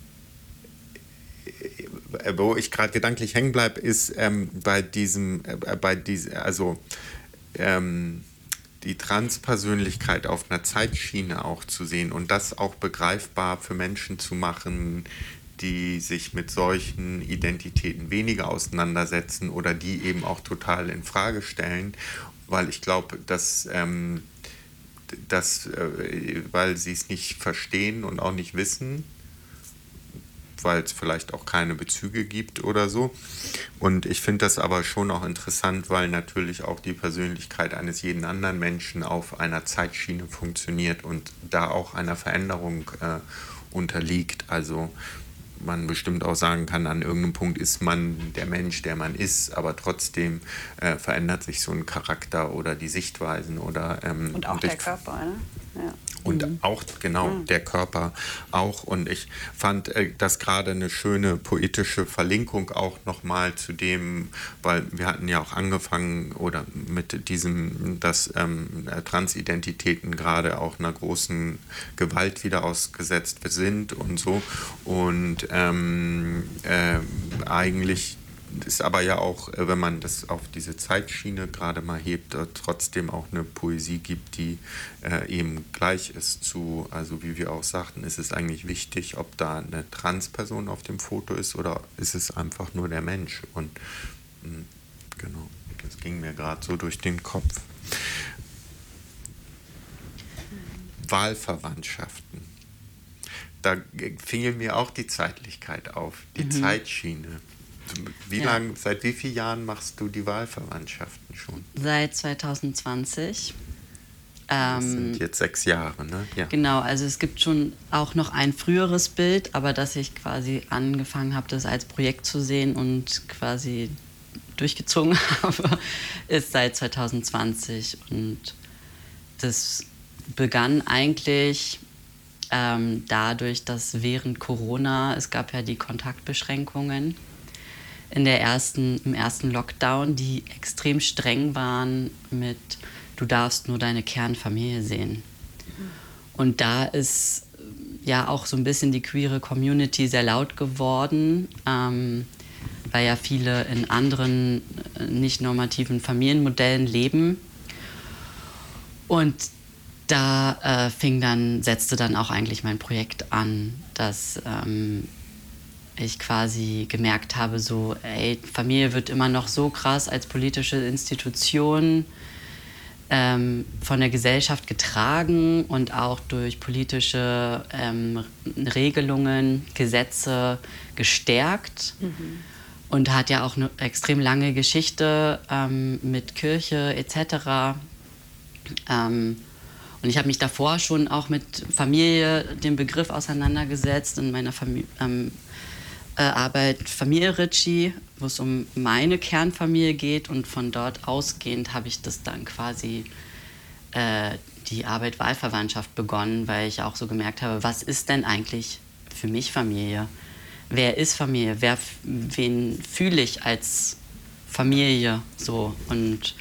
wo ich gerade gedanklich hängen bleibe, ist ähm, bei diesem, äh, bei diesem, also ähm, die Transpersönlichkeit auf einer Zeitschiene auch zu sehen und das auch begreifbar für Menschen zu machen, die sich mit solchen Identitäten weniger auseinandersetzen oder die eben auch total in Frage stellen, weil ich glaube, dass, ähm, dass äh, weil sie es nicht verstehen und auch nicht wissen, weil es vielleicht auch keine Bezüge gibt oder so. Und ich finde das aber schon auch interessant, weil natürlich auch die Persönlichkeit eines jeden anderen Menschen auf einer Zeitschiene funktioniert und da auch einer Veränderung äh, unterliegt. Also man bestimmt auch sagen kann, an irgendeinem Punkt ist man der Mensch, der man ist, aber trotzdem äh, verändert sich so ein Charakter oder die Sichtweisen. Oder, ähm, und auch und der Körper, ne? Ja. Und mhm. auch, genau, mhm. der Körper auch. Und ich fand äh, das gerade eine schöne poetische Verlinkung auch nochmal zu dem, weil wir hatten ja auch angefangen oder mit diesem, dass ähm, Transidentitäten gerade auch einer großen Gewalt wieder ausgesetzt sind und so. Und ähm, äh, eigentlich ist aber ja auch, wenn man das auf diese Zeitschiene gerade mal hebt, trotzdem auch eine Poesie gibt, die äh, eben gleich ist zu, also wie wir auch sagten, ist es eigentlich wichtig, ob da eine Transperson auf dem Foto ist oder ist es einfach nur der Mensch. Und mh, genau, das ging mir gerade so durch den Kopf. Wahlverwandtschaften. Da fiel mir auch die Zeitlichkeit auf, die mhm. Zeitschiene. Wie ja. lang, seit wie vielen Jahren machst du die Wahlverwandtschaften schon? Seit zwanzig zwanzig. Das ähm, sind jetzt sechs Jahre, ne? Ja. Genau, also es gibt schon auch noch ein früheres Bild, aber dass ich quasi angefangen habe, das als Projekt zu sehen und quasi durchgezogen habe, ist seit zwanzig zwanzig. Und das begann eigentlich ähm, dadurch, dass während Corona, es gab ja die Kontaktbeschränkungen in der ersten, im ersten Lockdown, die extrem streng waren mit, du darfst nur deine Kernfamilie sehen. Und da ist ja auch so ein bisschen die queere Community sehr laut geworden, ähm, weil ja viele in anderen äh, nicht normativen Familienmodellen leben. Und da äh, fing dann, setzte dann auch eigentlich mein Projekt an, dass ähm, ich quasi gemerkt habe, so, ey, Familie wird immer noch so krass als politische Institution ähm, von der Gesellschaft getragen und auch durch politische ähm, Regelungen, Gesetze gestärkt. Mhm. Und hat ja auch eine extrem lange Geschichte ähm, mit Kirche et cetera. Ähm, und ich habe mich davor schon auch mit Familie, dem Begriff auseinandergesetzt in meiner Familie. Ähm, Arbeit Familie Ritchie, wo es um meine Kernfamilie geht, und von dort ausgehend habe ich das dann quasi äh, die Arbeit Wahlverwandtschaft begonnen, weil ich auch so gemerkt habe, was ist denn eigentlich für mich Familie? Wer ist Familie? Wer, wen fühle ich als Familie? So, und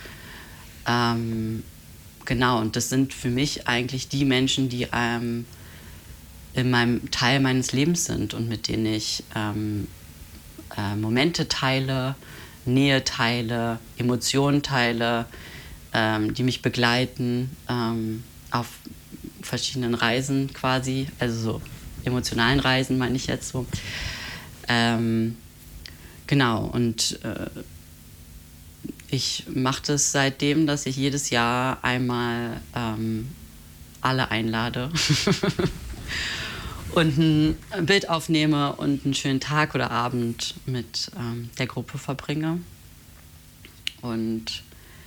ähm, genau, und das sind für mich eigentlich die Menschen, die ähm, in meinem Teil meines Lebens sind und mit denen ich ähm, äh, Momente teile, Nähe teile, Emotionen teile, ähm, die mich begleiten ähm, auf verschiedenen Reisen quasi, also so emotionalen Reisen meine ich jetzt so. Ähm, genau, und äh, ich mache das seitdem, dass ich jedes Jahr einmal ähm, alle einlade und ein Bild aufnehme und einen schönen Tag oder Abend mit ähm, der Gruppe verbringe. Und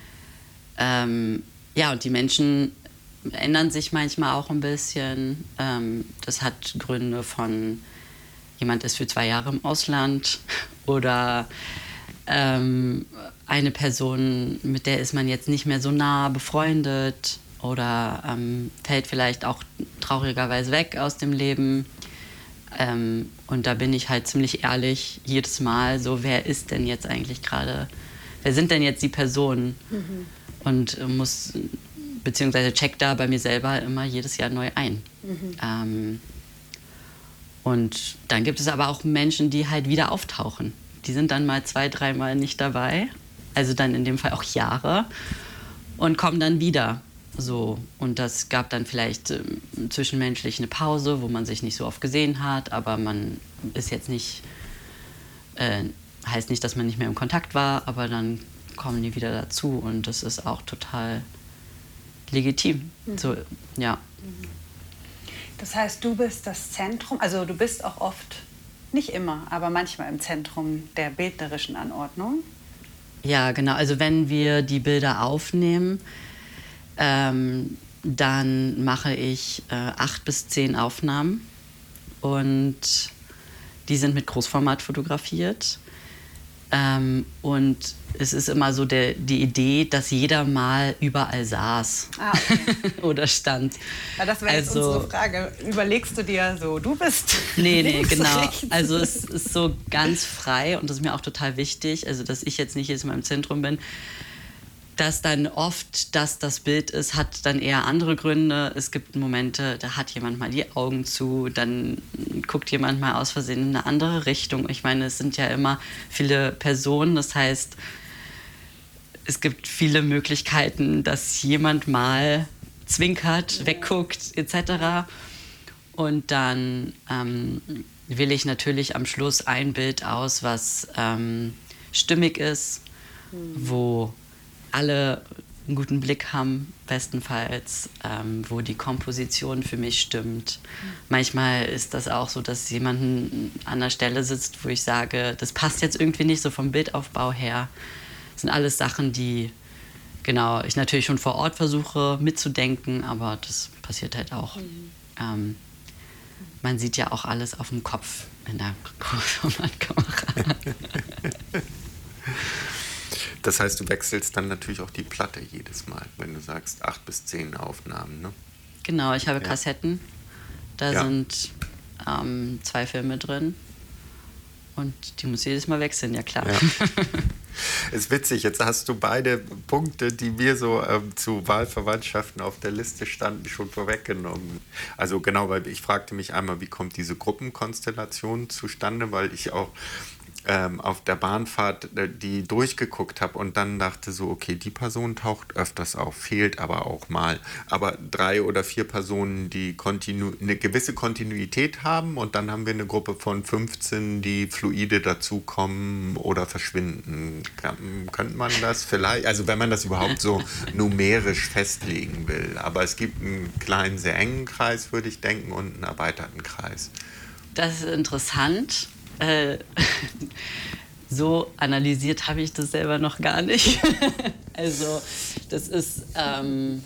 ähm, ja, und die Menschen ändern sich manchmal auch ein bisschen. Ähm, das hat Gründe von, jemand ist für zwei Jahre im Ausland oder ähm, eine Person, mit der ist man jetzt nicht mehr so nah befreundet oder ähm, fällt vielleicht auch traurigerweise weg aus dem Leben. Ähm, und da bin ich halt ziemlich ehrlich jedes Mal so, wer ist denn jetzt eigentlich gerade, wer sind denn jetzt die Personen? Mhm. Und äh, muss, beziehungsweise check da bei mir selber immer jedes Jahr neu ein. Mhm. Ähm, und dann gibt es aber auch Menschen, die halt wieder auftauchen. Die sind dann mal zwei, dreimal nicht dabei, also dann in dem Fall auch Jahre, und kommen dann wieder. So, und das gab dann vielleicht ähm, zwischenmenschlich eine Pause, wo man sich nicht so oft gesehen hat, aber man ist jetzt nicht, äh, heißt nicht, dass man nicht mehr im Kontakt war, aber dann kommen die wieder dazu und das ist auch total legitim. Mhm. So, ja. Das heißt, du bist das Zentrum, also du bist auch oft, nicht immer, aber manchmal im Zentrum der bildnerischen Anordnung. Ja, genau. Also wenn wir die Bilder aufnehmen, Ähm, dann mache ich äh, acht bis zehn Aufnahmen und die sind mit Großformat fotografiert. Ähm, und es ist immer so der, die Idee, dass jeder mal überall saß ah, okay. oder stand. Ja, das wäre jetzt also, unsere Frage. Überlegst du dir so, du bist Nee, nee, genau. Rechts. Also es ist so ganz frei und das ist mir auch total wichtig, also dass ich jetzt nicht jedes Mal im Zentrum bin. Dass dann oft, dass das Bild ist, hat dann eher andere Gründe. Es gibt Momente, da hat jemand mal die Augen zu, dann guckt jemand mal aus Versehen in eine andere Richtung. Ich meine, es sind ja immer viele Personen, das heißt, es gibt viele Möglichkeiten, dass jemand mal zwinkert, wegguckt et cetera. Und dann ähm, wähle ich natürlich am Schluss ein Bild aus, was ähm, stimmig ist, mhm. wo alle einen guten Blick haben, bestenfalls, ähm, wo die Komposition für mich stimmt. Mhm. Manchmal ist das auch so, dass jemand an der Stelle sitzt, wo ich sage, das passt jetzt irgendwie nicht so vom Bildaufbau her. Das sind alles Sachen, die genau, ich natürlich schon vor Ort versuche mitzudenken, aber das passiert halt auch. Mhm. Ähm, man sieht ja auch alles auf dem Kopf in der Großformatkamera. Das heißt, du wechselst dann natürlich auch die Platte jedes Mal, wenn du sagst acht bis zehn Aufnahmen, ne? Genau, ich habe Ja. Kassetten. Da Ja. sind ähm, zwei Filme drin. Und die muss jedes Mal wechseln, ja klar. Ja. Ist witzig, jetzt hast du beide Punkte, die mir so ähm, zu Wahlverwandtschaften auf der Liste standen, schon vorweggenommen. Also genau, weil ich fragte mich einmal, wie kommt diese Gruppenkonstellation zustande, weil ich auch ähm, auf der Bahnfahrt äh, die durchgeguckt habe und dann dachte so, okay, die Person taucht öfters auf, fehlt aber auch mal. Aber drei oder vier Personen, die kontinu eine gewisse Kontinuität haben und dann haben wir eine Gruppe von fünfzehn, die fluide dazukommen oder verschwinden. Kann, könnte man das vielleicht, also wenn man das überhaupt so numerisch festlegen will. Aber es gibt einen kleinen, sehr engen Kreis, würde ich denken, und einen erweiterten Kreis. Das ist interessant. Äh, so analysiert habe ich das selber noch gar nicht. Also das ist, ähm,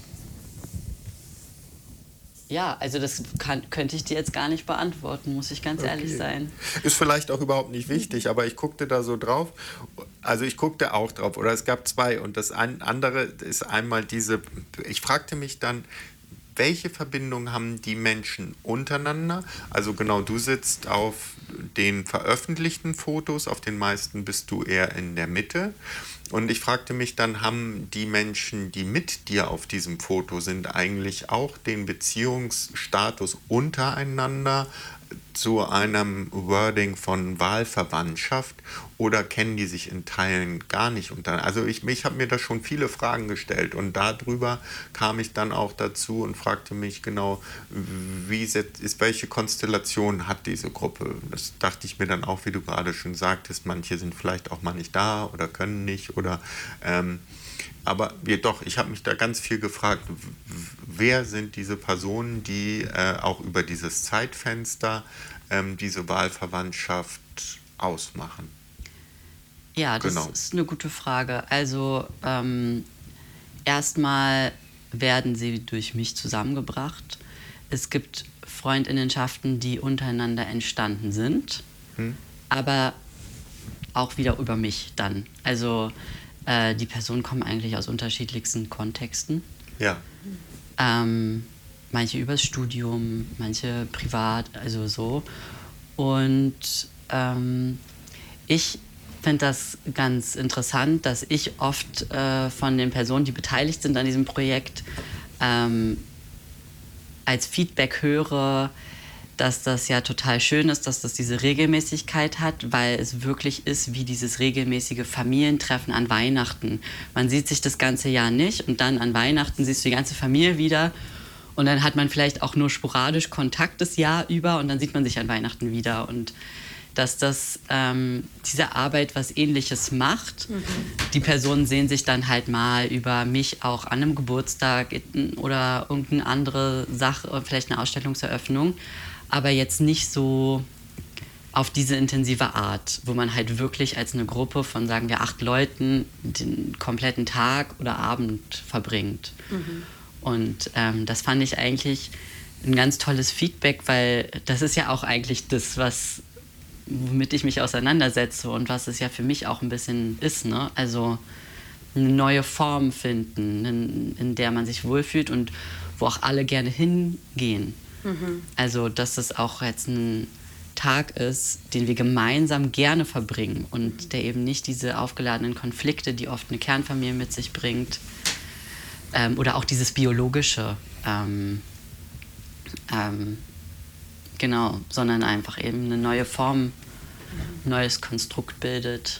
ja, also das kann, könnte ich dir jetzt gar nicht beantworten, muss ich ganz Okay. ehrlich sein. Ist vielleicht auch überhaupt nicht wichtig, aber ich guckte da so drauf. Also ich guckte auch drauf, oder es gab zwei. Und das ein, andere ist einmal diese, ich fragte mich dann, welche Verbindung haben die Menschen untereinander? Also genau, du sitzt auf den veröffentlichten Fotos, auf den meisten bist du eher in der Mitte. Und ich fragte mich dann, haben die Menschen, die mit dir auf diesem Foto sind, eigentlich auch den Beziehungsstatus untereinander zu einem Wording von Wahlverwandtschaft, oder kennen die sich in Teilen gar nicht unter? Also ich, ich habe mir da schon viele Fragen gestellt und darüber kam ich dann auch dazu und fragte mich genau, wie ist, welche Konstellation hat diese Gruppe? Das dachte ich mir dann auch, wie du gerade schon sagtest, manche sind vielleicht auch mal nicht da oder können nicht oder ähm, aber wir doch, ich habe mich da ganz viel gefragt, wer sind diese Personen, die äh, auch über dieses Zeitfenster ähm, diese Wahlverwandtschaft ausmachen? Ja, das Genau. ist eine gute Frage. Also ähm, erstmal werden sie durch mich zusammengebracht. Es gibt Freundinnenschaften, die untereinander entstanden sind, Hm? aber auch wieder über mich dann. Also äh, die Personen kommen eigentlich aus unterschiedlichsten Kontexten. Ja. Ähm, manche übers Studium, manche privat, also so. Und ähm, ich finde das ganz interessant, dass ich oft äh, von den Personen, die beteiligt sind an diesem Projekt, ähm, als Feedback höre, dass das ja total schön ist, dass das diese Regelmäßigkeit hat, weil es wirklich ist wie dieses regelmäßige Familientreffen an Weihnachten. Man sieht sich das ganze Jahr nicht und dann an Weihnachten siehst du die ganze Familie wieder und dann hat man vielleicht auch nur sporadisch Kontakt das Jahr über und dann sieht man sich an Weihnachten wieder. Und dass das, ähm, diese Arbeit was Ähnliches macht. Mhm. Die Personen sehen sich dann halt mal über mich auch an einem Geburtstag oder irgendeine andere Sache, vielleicht eine Ausstellungseröffnung, aber jetzt nicht so auf diese intensive Art, wo man halt wirklich als eine Gruppe von, sagen wir, acht Leuten den kompletten Tag oder Abend verbringt. Mhm. Und ähm, das fand ich eigentlich ein ganz tolles Feedback, weil das ist ja auch eigentlich das, was womit ich mich auseinandersetze und was es ja für mich auch ein bisschen ist, ne? Also eine neue Form finden, in, in der man sich wohlfühlt und wo auch alle gerne hingehen. Mhm. Also dass es auch jetzt ein Tag ist, den wir gemeinsam gerne verbringen und der eben nicht diese aufgeladenen Konflikte, die oft eine Kernfamilie mit sich bringt, ähm, oder auch dieses Biologische, ähm, ähm, genau, sondern einfach eben eine neue Form, ein neues Konstrukt bildet.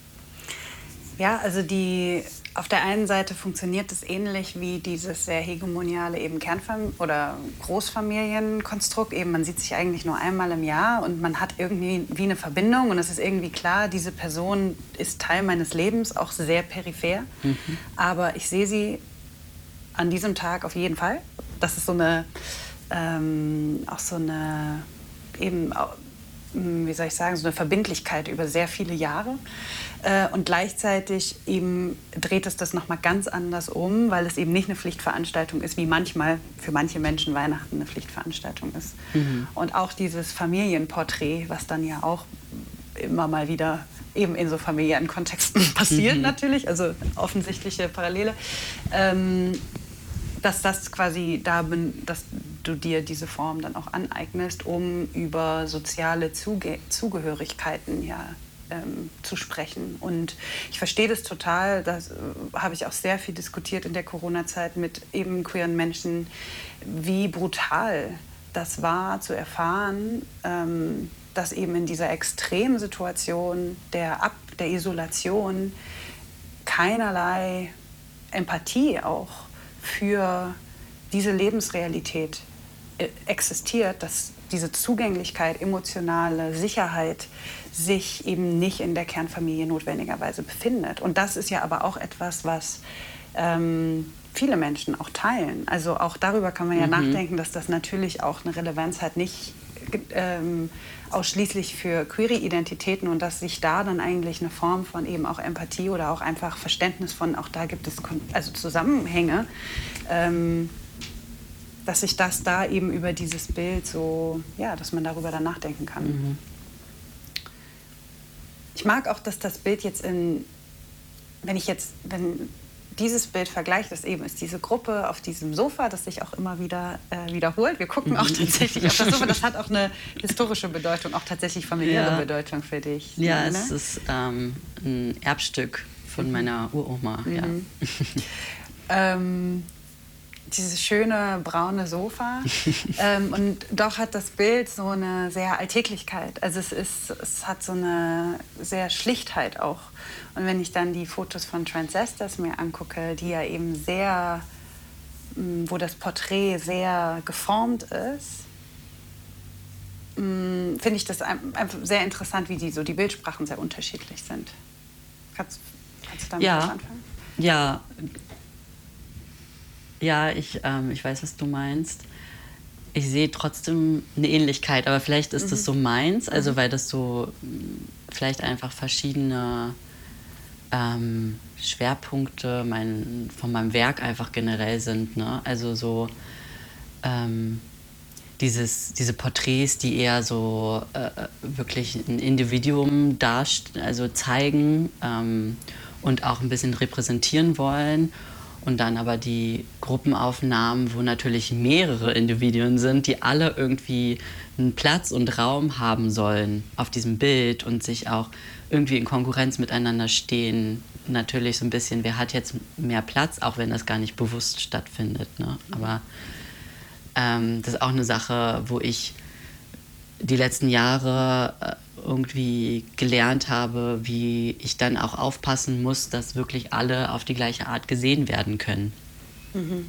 Ja, also die, auf der einen Seite funktioniert es ähnlich wie dieses sehr hegemoniale eben Kernfam- oder Großfamilienkonstrukt. Eben, man sieht sich eigentlich nur einmal im Jahr und man hat irgendwie wie eine Verbindung und es ist irgendwie klar, diese Person ist Teil meines Lebens, auch sehr peripher. Mhm. Aber ich sehe sie an diesem Tag auf jeden Fall. Das ist so eine Ähm, auch so eine, eben, wie soll ich sagen, so eine Verbindlichkeit über sehr viele Jahre. Äh, und gleichzeitig eben dreht es das nochmal ganz anders um, weil es eben nicht eine Pflichtveranstaltung ist, wie manchmal für manche Menschen Weihnachten eine Pflichtveranstaltung ist. Mhm. Und auch dieses Familienporträt, was dann ja auch immer mal wieder eben in so familiären Kontexten passiert Mhm. natürlich, also offensichtliche Parallele, ähm, dass das quasi da bin, dass du dir diese Form dann auch aneignest, um über soziale Zuge Zugehörigkeiten ja ähm, zu sprechen. Und ich verstehe das total, das äh, habe ich auch sehr viel diskutiert in der Corona-Zeit mit eben queeren Menschen, wie brutal das war zu erfahren, ähm, dass eben in dieser Extremsituation der, Ab der Isolation keinerlei Empathie auch für diese Lebensrealität äh, existiert, dass diese Zugänglichkeit, emotionale Sicherheit sich eben nicht in der Kernfamilie notwendigerweise befindet. Und das ist ja aber auch etwas, was ähm, viele Menschen auch teilen. Also auch darüber kann man ja Mhm. nachdenken, dass das natürlich auch eine Relevanz hat, nicht ähm, ausschließlich für queere Identitäten und dass sich da dann eigentlich eine Form von eben auch Empathie oder auch einfach Verständnis von, auch da gibt es Kon also Zusammenhänge, ähm, dass sich das da eben über dieses Bild so, ja, dass man darüber dann nachdenken kann. Mhm. Ich mag auch, dass das Bild jetzt in, wenn ich jetzt, wenn dieses Bild vergleicht, das eben ist diese Gruppe auf diesem Sofa, das sich auch immer wieder äh, wiederholt. Wir gucken auch tatsächlich auf das Sofa. Das hat auch eine historische Bedeutung, auch tatsächlich familiäre Ja. Bedeutung für dich. Ja, ne? es ist ähm, ein Erbstück von meiner Uroma. Ja. Mhm. ähm, dieses schöne braune Sofa. ähm, und doch hat das Bild so eine sehr Alltäglichkeit. Also es, ist, es hat so eine sehr Schlichtheit auch. Und wenn ich dann die Fotos von Transestors mir angucke, die ja eben sehr, mh, wo das Porträt sehr geformt ist, mh, finde ich das ein, einfach sehr interessant, wie die so die Bildsprachen sehr unterschiedlich sind. Kannst, kannst du damit Ja. was anfangen? Ja, ja ich, ähm, ich weiß, was du meinst. Ich sehe trotzdem eine Ähnlichkeit, aber vielleicht ist das so meins, also weil das so mh, vielleicht einfach verschiedene ähm, Schwerpunkte mein, von meinem Werk einfach generell sind. Ne? Also so ähm, dieses, diese Porträts, die eher so äh, wirklich ein Individuum darst also zeigen ähm, und auch ein bisschen repräsentieren wollen. Und dann aber die Gruppenaufnahmen, wo natürlich mehrere Individuen sind, die alle irgendwie einen Platz und Raum haben sollen auf diesem Bild und sich auch irgendwie in Konkurrenz miteinander stehen. Natürlich so ein bisschen, wer hat jetzt mehr Platz, auch wenn das gar nicht bewusst stattfindet. Ne? Aber ähm, das ist auch eine Sache, wo ich die letzten Jahre äh, irgendwie gelernt habe, wie ich dann auch aufpassen muss, dass wirklich alle auf die gleiche Art gesehen werden können. Mhm.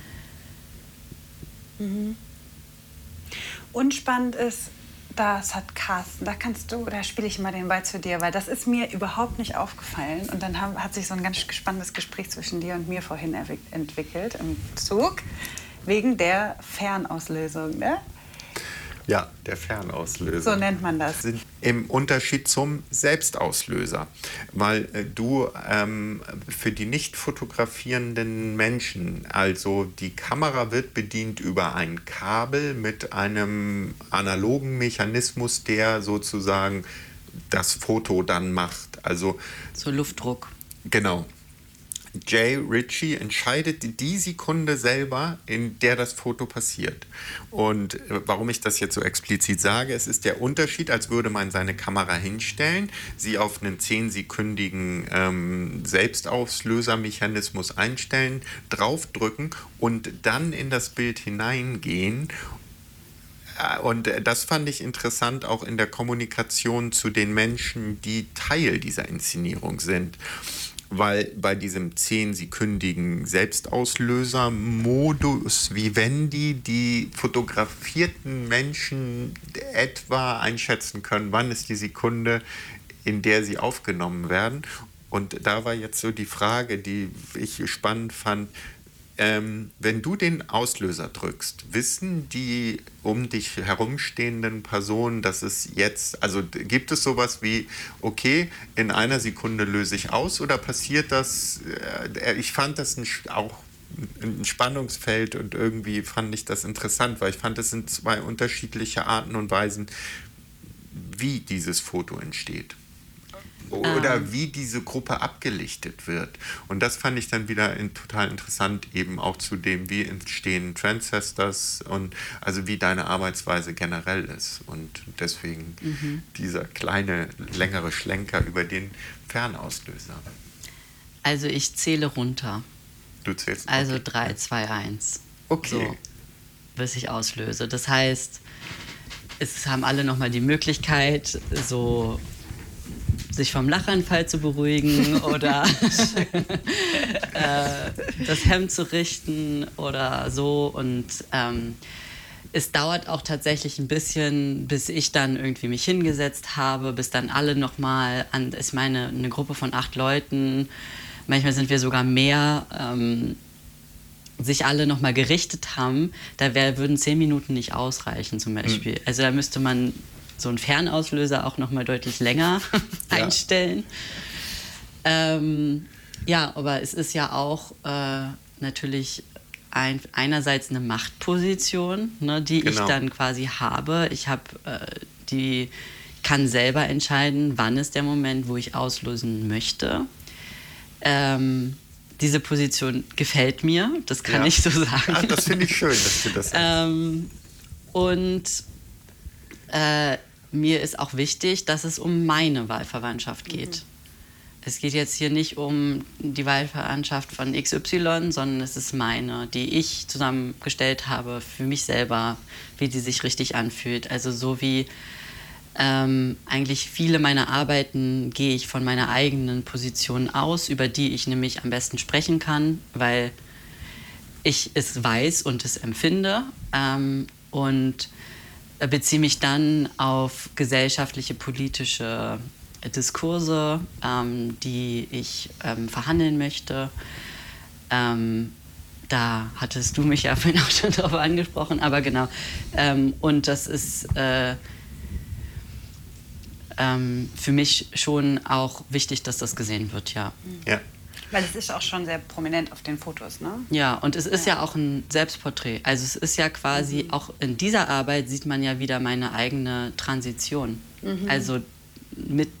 Mhm. Und spannend ist, das hat Carsten, da kannst du, da spiele ich mal den Ball zu dir, weil das ist mir überhaupt nicht aufgefallen. Und dann haben, hat sich so ein ganz spannendes Gespräch zwischen dir und mir vorhin entwickelt im Zug, wegen der Fernauslösung, ne? Ja, der Fernauslöser. So nennt man das. Sind im Unterschied zum Selbstauslöser. Weil äh, du ähm, für die nicht fotografierenden Menschen, also die Kamera wird bedient über ein Kabel mit einem analogen Mechanismus, der sozusagen das Foto dann macht. Also So Luftdruck. genau. Jay Ritchie entscheidet die Sekunde selber, in der das Foto passiert. Und äh, warum ich das jetzt so explizit sage, es ist der Unterschied, als würde man seine Kamera hinstellen, sie auf einen zehnsekündigen ähm, Selbstauslösermechanismus einstellen, draufdrücken und dann in das Bild hineingehen. Und das fand ich interessant, auch in der Kommunikation zu den Menschen, die Teil dieser Inszenierung sind. Weil bei diesem zehnsekündigen Selbstauslöser-Modus Vivendi die fotografierten Menschen etwa einschätzen können, wann ist die Sekunde, in der sie aufgenommen werden. Und da war jetzt so die Frage, die ich spannend fand, Ähm, wenn du den Auslöser drückst, wissen die um dich herumstehenden Personen, dass es jetzt, also gibt es sowas wie, okay, in einer Sekunde löse ich aus oder passiert das, äh, ich fand das ein, auch ein Spannungsfeld und irgendwie fand ich das interessant, weil ich fand, das sind zwei unterschiedliche Arten und Weisen, wie dieses Foto entsteht. Oder ähm. wie diese Gruppe abgelichtet wird. Und das fand ich dann wieder in, total interessant, eben auch zu dem, wie entstehen Trendsetters und also wie deine Arbeitsweise generell ist. Und deswegen mhm. dieser kleine, längere Schlenker über den Fernauslöser. Also ich zähle runter. Du zählst? Okay. Also drei, zwei, eins. Okay. So, bis ich auslöse. Das heißt, es haben alle nochmal die Möglichkeit, so sich vom Lachanfall zu beruhigen oder äh, das Hemd zu richten oder so. Und ähm, es dauert auch tatsächlich ein bisschen, bis ich dann irgendwie mich hingesetzt habe, bis dann alle nochmal an, ich meine, eine Gruppe von acht Leuten, manchmal sind wir sogar mehr, ähm, sich alle nochmal gerichtet haben. Da wär, würden zehn Minuten nicht ausreichen zum Beispiel. Mhm. Also da müsste man so einen Fernauslöser auch noch mal deutlich länger ja. einstellen. Ähm, ja, aber es ist ja auch äh, natürlich ein, einerseits eine Machtposition, ne, die genau. ich dann quasi habe. Ich habe äh, die kann selber entscheiden, wann ist der Moment, wo ich auslösen möchte. Ähm, diese Position gefällt mir, das kann ja. ich so sagen. Ach, das finde ich schön, dass du das sagst. ähm, und äh, mir ist auch wichtig, dass es um meine Wahlverwandtschaft geht. Mhm. Es geht jetzt hier nicht um die Wahlverwandtschaft von X Y, sondern es ist meine, die ich zusammengestellt habe für mich selber, wie die sich richtig anfühlt. Also so wie ähm, eigentlich viele meiner Arbeiten gehe ich von meiner eigenen Position aus, über die ich nämlich am besten sprechen kann, weil ich es weiß und es empfinde ähm, und beziehe mich dann auf gesellschaftliche, politische Diskurse, ähm, die ich ähm, verhandeln möchte. Ähm, da hattest du mich ja vorhin auch schon drauf angesprochen, aber genau. Ähm, und das ist äh, ähm, für mich schon auch wichtig, dass das gesehen wird, ja. Ja. Weil es ist auch schon sehr prominent auf den Fotos, ne? Ja, und es ist ja, ja auch ein Selbstporträt. Also es ist ja quasi, mhm. auch in dieser Arbeit sieht man ja wieder meine eigene Transition. Mhm. Also mit